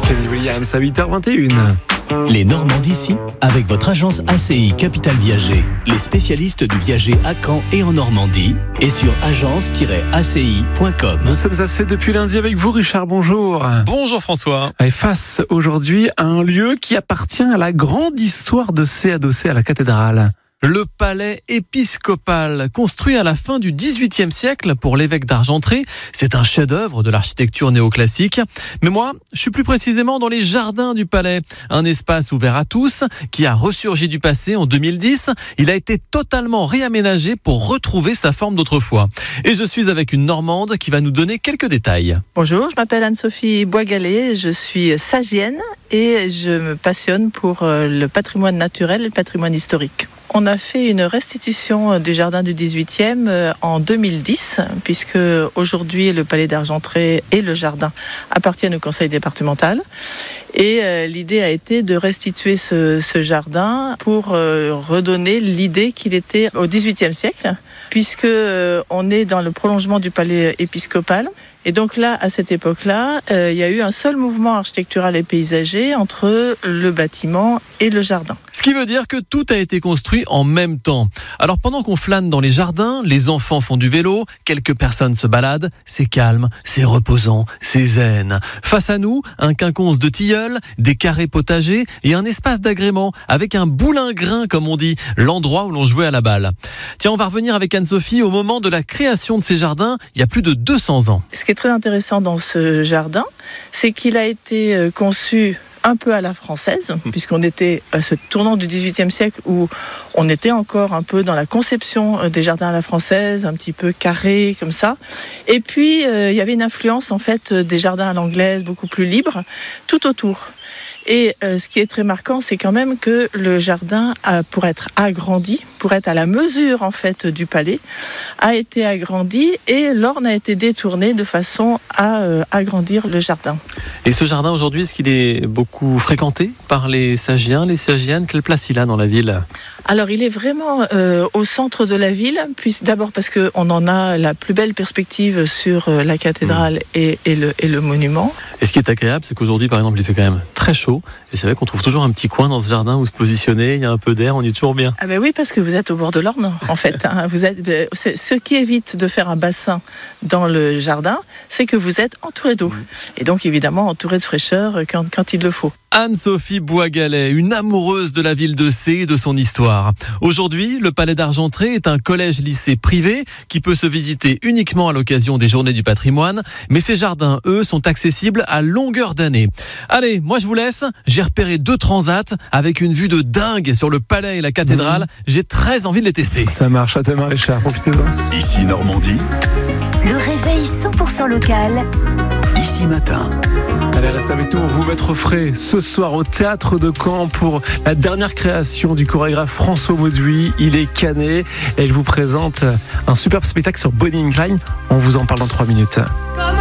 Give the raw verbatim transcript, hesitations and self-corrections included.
Kenny Williams à huit heures vingt et une. Les Normands d'ici, avec votre agence A C I Capital Viager. Les spécialistes du viager à Caen et en Normandie. Et sur agence tiret a c i point com. Nous sommes assez depuis lundi avec vous, Richard. Bonjour. Bonjour François. Et face aujourd'hui à un lieu qui appartient à la grande histoire de C adossé à la cathédrale. Le palais épiscopal, construit à la fin du dix-huitième siècle pour l'évêque d'Argentré, c'est un chef-d'œuvre de l'architecture néoclassique. Mais moi, je suis plus précisément dans les jardins du palais, un espace ouvert à tous qui a ressurgi du passé en deux mille dix. Il a été totalement réaménagé pour retrouver sa forme d'autrefois. Et je suis avec une Normande qui va nous donner quelques détails. Bonjour, je m'appelle Anne-Sophie Boisgalet, je suis sagienne et je me passionne pour le patrimoine naturel et le patrimoine historique. On a fait une restitution du jardin du dix-huitième en deux mille dix, puisque aujourd'hui le palais d'Argentré et le jardin appartiennent au conseil départemental. Et euh, l'idée a été de restituer ce, ce jardin pour euh, redonner l'idée qu'il était au dix-huitième siècle, puisque euh, on est dans le prolongement du palais épiscopal. Et donc là, à cette époque-là, euh, il y a eu un seul mouvement architectural et paysager entre le bâtiment et le jardin. Ce qui veut dire que tout a été construit en même temps. Alors pendant qu'on flâne dans les jardins, les enfants font du vélo, quelques personnes se baladent, c'est calme, c'est reposant, c'est zen. Face à nous, un quinconce de tilleuls, des carrés potagers et un espace d'agrément avec un boulingrin comme on dit, l'endroit où l'on jouait à la balle. Tiens, on va revenir avec Anne-Sophie au moment de la création de ces jardins, il y a plus de deux cents ans. Ce qui est très intéressant dans ce jardin, c'est qu'il a été conçu un peu à la française, puisqu'on était à ce tournant du dix-huitième siècle où on était encore un peu dans la conception des jardins à la française, un petit peu carré comme ça. Et puis, euh, il y avait une influence en fait des jardins à l'anglaise, beaucoup plus libres, tout autour. Et euh, ce qui est très marquant, c'est quand même que le jardin, a, pour être agrandi, pour être à la mesure en fait du palais, a été agrandi et l'orne a été détournée de façon à euh, agrandir le jardin. Et ce jardin aujourd'hui, est-ce qu'il est beaucoup fréquenté par les Sagiens, les Sagiennes? Quelle place il a dans la ville? Alors il est vraiment euh, au centre de la ville, puis d'abord parce qu'on en a la plus belle perspective sur euh, la cathédrale mmh. et, et, le, et le monument. Et ce qui est agréable, c'est qu'aujourd'hui, par exemple, il fait quand même très chaud. Et c'est vrai qu'on trouve toujours un petit coin dans ce jardin où se positionner, il y a un peu d'air, on y est toujours bien. Ah ben oui, parce que vous êtes au bord de l'Orne, en fait. Hein. Vous êtes, c'est, ce qui évite de faire un bassin dans le jardin, c'est que vous êtes entouré d'eau. Et donc, évidemment, entouré de fraîcheur quand, quand il le faut. Anne-Sophie Boisgalet, une amoureuse de la ville de C et de son histoire. Aujourd'hui, le Palais d'Argentré est un collège-lycée privé qui peut se visiter uniquement à l'occasion des Journées du patrimoine, mais ces jardins, eux, sont accessibles à longueur d'année. Allez, moi je vous laisse, j'ai repéré deux transats avec une vue de dingue sur le palais et la cathédrale. Mmh. J'ai très envie de les tester. Ça marche, à demain Richard, profitez-en. Ici Normandie. Le réveil cent pour cent local. Ici Matin. Allez, restez avec nous, on va vous mettre frais ce soir au Théâtre de Caen pour la dernière création du chorégraphe François Mauduit. Il est canet et il vous présente un superbe spectacle sur Bonnie and Clyde. On vous en parle dans trois minutes.